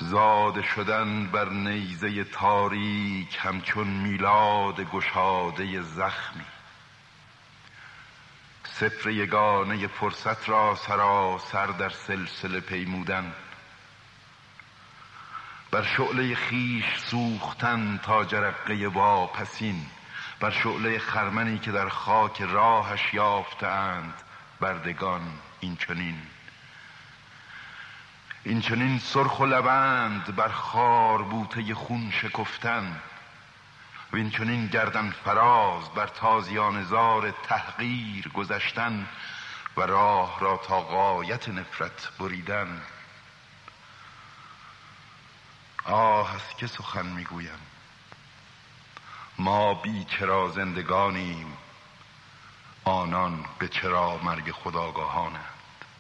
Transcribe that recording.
زاده شدن بر نیزه تاریک همچون میلاد گشاده زخمی. صفر یگانه فرصت را سراسر در سلسله پیمودن، بر شعله خیش سوختن تا جرقه واپسین، بر شعله خرمنی که در خاک راهش یافتند بردگان. این چنین سرخ و لبند بر خار بوته خون شکفتن، و این چنین گردن فراز بر تازیان زار تحقیر گذشتن و راه را تا غایت نفرت بریدن. آه از که سخن میگویم، ما بی چرا زندگانیم، آنان به چرا مرگ خودآگاهانه.